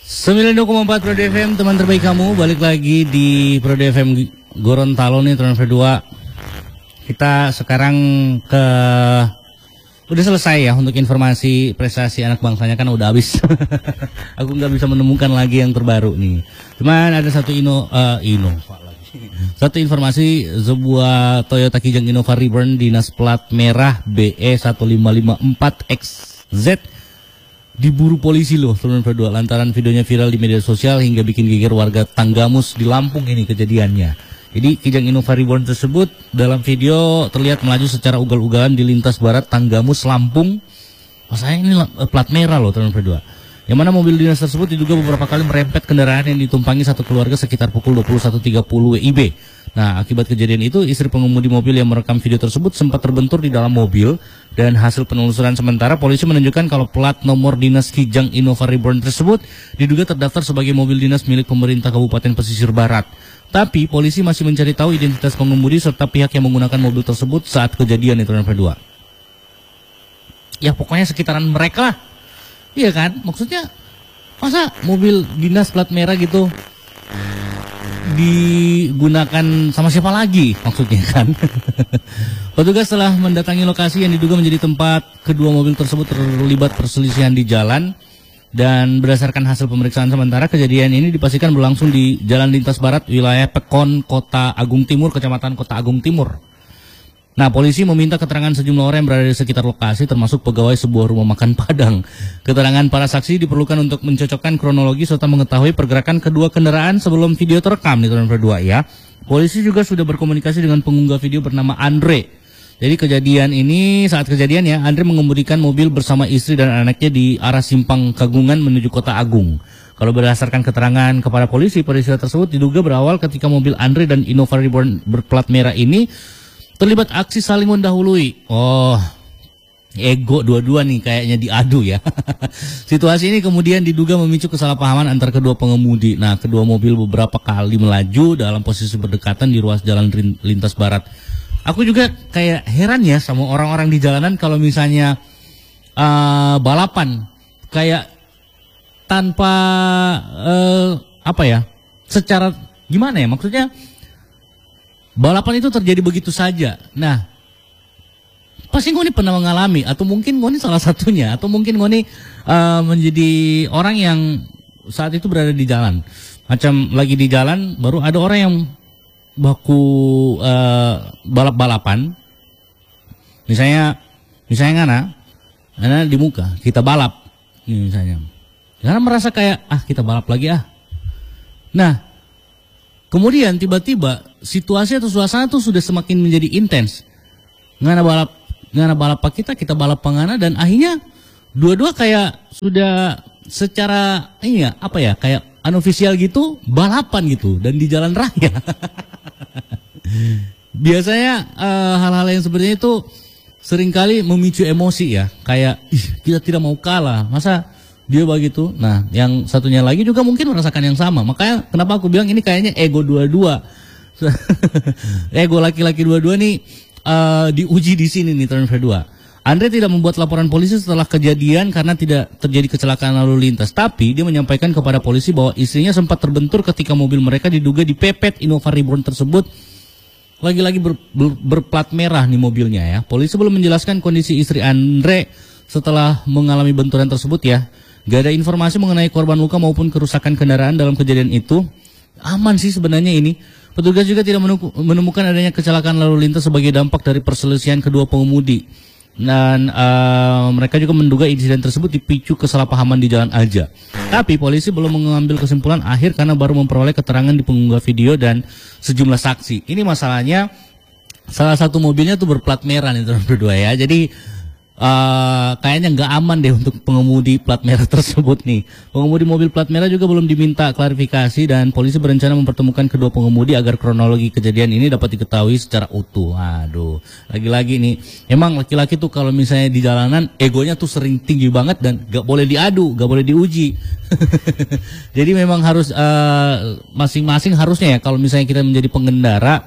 92,4 Pro FM, teman terbaik kamu, balik lagi di Pro FM Gorontalo nih, teman berdua. Kita sekarang udah selesai ya untuk informasi prestasi anak bangsanya, kan udah habis. Aku nggak bisa menemukan lagi yang terbaru nih. Cuman ada satu satu informasi, sebuah Toyota Kijang Innova Reborn dinas plat merah BE1554XZ diburu polisi loh, teman berdua, lantaran videonya viral di media sosial hingga bikin geger warga Tanggamus di Lampung ini kejadiannya. Jadi Kijang Innova Reborn tersebut dalam video terlihat melaju secara ugal-ugalan di lintas barat Tanggamus, Lampung. Masalahnya ini plat merah loh, teman berdua. Yang mana mobil dinas tersebut diduga beberapa kali merempet kendaraan yang ditumpangi satu keluarga sekitar pukul 21.30 WIB. Nah, akibat kejadian itu, istri pengemudi mobil yang merekam video tersebut sempat terbentur di dalam mobil, dan hasil penelusuran sementara polisi menunjukkan kalau plat nomor dinas Kijang Innova Reborn tersebut diduga terdaftar sebagai mobil dinas milik pemerintah Kabupaten Pesisir Barat. Tapi polisi masih mencari tahu identitas pengemudi serta pihak yang menggunakan mobil tersebut saat kejadian itu, teman berdua. Ya pokoknya sekitaran mereka lah. Iya kan? Maksudnya masa mobil dinas plat merah gitu digunakan sama siapa lagi maksudnya kan? Petugas telah mendatangi lokasi yang diduga menjadi tempat kedua mobil tersebut terlibat perselisihan di jalan, dan berdasarkan hasil pemeriksaan sementara kejadian ini dipastikan berlangsung di Jalan Lintas Barat wilayah Pekon, Kota Agung Timur, Kecamatan Kota Agung Timur. Nah, polisi meminta keterangan sejumlah orang yang berada di sekitar lokasi, termasuk pegawai sebuah rumah makan Padang. Keterangan para saksi diperlukan untuk mencocokkan kronologi serta mengetahui pergerakan kedua kendaraan sebelum video terekam nih, teman berdua ya. Polisi juga sudah berkomunikasi dengan pengunggah video bernama Andre. Jadi saat kejadian ya, Andre mengemudikan mobil bersama istri dan anaknya di arah Simpang Kagungan menuju Kota Agung. Kalau berdasarkan keterangan kepada polisi, peristiwa tersebut diduga berawal ketika mobil Andre dan Innova Reborn berplat merah ini terlibat aksi saling mendahului. Oh, ego dua-dua nih kayaknya diadu ya. Situasi ini kemudian diduga memicu kesalahpahaman antar kedua pengemudi. Nah, kedua mobil beberapa kali melaju dalam posisi berdekatan di ruas jalan lintas barat. Aku juga kayak heran ya sama orang-orang di jalanan kalau misalnya balapan kayak tanpa secara gimana ya, maksudnya balapan itu terjadi begitu saja. Nah, pasti Ngoni pernah mengalami, atau mungkin Ngoni salah satunya, atau mungkin Ngoni menjadi orang yang saat itu berada di jalan. Macam lagi di jalan, baru ada orang yang baku balap-balapan. Misalnya Ngana di muka, kita balap. Misalnya. Karena merasa kayak, kita balap lagi ah. Nah, kemudian tiba-tiba situasi atau suasana tuh sudah semakin menjadi intens. Ngana balap kita balap pangana, dan akhirnya dua-dua kayak sudah secara kayak unofficial gitu balapan gitu, dan di jalan raya. Biasanya hal-hal yang seperti itu seringkali memicu emosi ya, kayak kita tidak mau kalah, masa dia begitu. Nah, yang satunya lagi juga mungkin merasakan yang sama. Makanya kenapa aku bilang ini kayaknya ego dua-dua. Ego laki-laki dua-dua nih diuji di sini nih, teman berdua. Andre tidak membuat laporan polisi setelah kejadian karena tidak terjadi kecelakaan lalu lintas. Tapi dia menyampaikan kepada polisi bahwa istrinya sempat terbentur ketika mobil mereka diduga dipepet Innova Reborn tersebut. Lagi-lagi berplat merah nih mobilnya ya. Polisi belum menjelaskan kondisi istri Andre setelah mengalami benturan tersebut ya. Gak ada informasi mengenai korban luka maupun kerusakan kendaraan dalam kejadian itu. Aman sih sebenarnya ini. Petugas juga tidak menemukan adanya kecelakaan lalu lintas sebagai dampak dari perselisihan kedua pengemudi. Dan mereka juga menduga insiden tersebut dipicu kesalahpahaman di jalan aja. Tapi polisi belum mengambil kesimpulan akhir karena baru memperoleh keterangan di pengunggah video dan sejumlah saksi. Ini masalahnya salah satu mobilnya tuh berplat merah nih, teman berdua ya. Jadi kayaknya nggak aman deh untuk pengemudi plat merah tersebut nih. Pengemudi mobil plat merah juga belum diminta klarifikasi, dan polisi berencana mempertemukan kedua pengemudi agar kronologi kejadian ini dapat diketahui secara utuh. Aduh, lagi-lagi nih, emang laki-laki tuh kalau misalnya di jalanan egonya tuh sering tinggi banget dan nggak boleh diadu, nggak boleh diuji. Jadi memang harus masing-masing harusnya ya, kalau misalnya kita menjadi pengendara,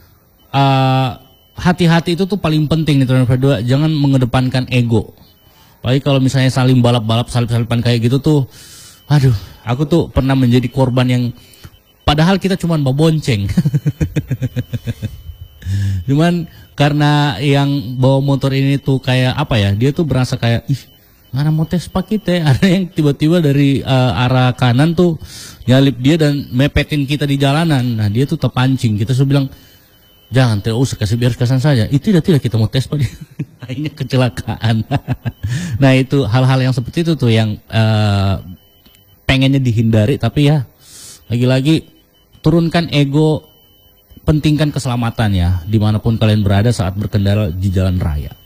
hati-hati itu tuh paling penting nih, teman berdua. Jangan mengedepankan ego. Apalagi kalau misalnya saling balap-balap, salip-salipan kayak gitu tuh, aduh, aku tuh pernah menjadi korban yang padahal kita cuma bawa bonceng. Cuman karena yang bawa motor ini tuh kayak apa ya, dia tuh berasa kayak, ih mana mau tes pak kita, ada yang tiba-tiba dari arah kanan tuh nyalip dia dan mepetin kita di jalanan. Nah dia tuh terpancing, kita sudah bilang jangan, tidak usah, kasih biar kasan saja. Itu tidak kita mau tes pak. Akhirnya kecelakaan. Nah itu hal-hal yang seperti itu tuh yang pengennya dihindari, tapi ya lagi-lagi turunkan ego, pentingkan keselamatan ya dimanapun kalian berada saat berkendara di jalan raya.